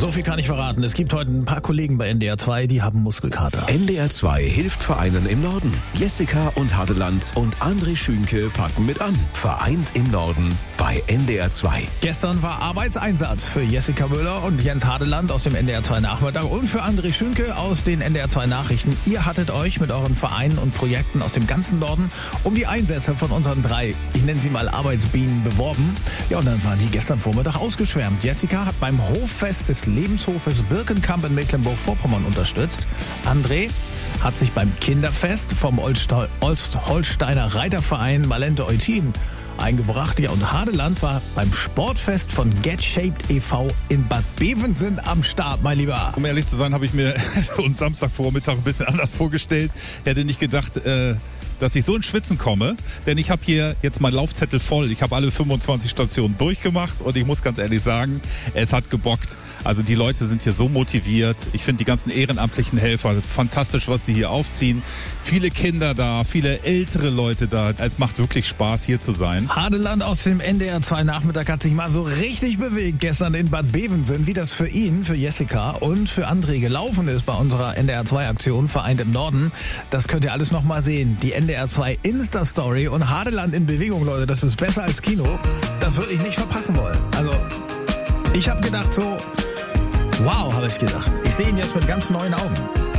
So viel kann ich verraten. Es gibt heute ein paar Kollegen bei NDR 2, die haben Muskelkater. NDR 2 hilft Vereinen im Norden. Jessica und Hadeland und André Schünke packen mit an. Vereint im Norden bei NDR 2. Gestern war Arbeitseinsatz für Jessica Müller und Jens Hadeland aus dem NDR 2 Nachmittag und für André Schünke aus den NDR 2 Nachrichten. Ihr hattet euch mit euren Vereinen und Projekten aus dem ganzen Norden um die Einsätze von unseren 3, ich nenne sie mal Arbeitsbienen, beworben. Ja, und dann waren die gestern Vormittag ausgeschwärmt. Jessica hat beim Hoffest des Lebenshofes Birkenkamp in Mecklenburg-Vorpommern unterstützt. André hat sich beim Kinderfest vom Holsteiner Reiterverein Malente Eutin eingebracht. Ja, und Hadeland war beim Sportfest von Get Shaped e.V. in Bad Bevensen am Start, mein Lieber. Um ehrlich zu sein, habe ich mir uns Samstagvormittag ein bisschen anders vorgestellt. Ich hätte nicht gedacht, dass ich so ins Schwitzen komme, denn ich habe hier jetzt meinen Laufzettel voll. Ich habe alle 25 Stationen durchgemacht und ich muss ganz ehrlich sagen, es hat gebockt. Also die Leute sind hier so motiviert. Ich finde die ganzen ehrenamtlichen Helfer fantastisch, was sie hier aufziehen. Viele Kinder da, viele ältere Leute da. Es macht wirklich Spaß, hier zu sein. Hadeland aus dem NDR 2 Nachmittag hat sich mal so richtig bewegt gestern in Bad Bevensen, wie das für ihn, für Jessica und für André gelaufen ist bei unserer NDR 2 Aktion Vereint im Norden. Das könnt ihr alles noch mal sehen. Die NDR 2 Insta-Story und Hadeland in Bewegung, Leute. Das ist besser als Kino. Das würde ich nicht verpassen wollen. Also, ich habe gedacht so, wow, habe ich gedacht. Ich sehe ihn jetzt mit ganz neuen Augen.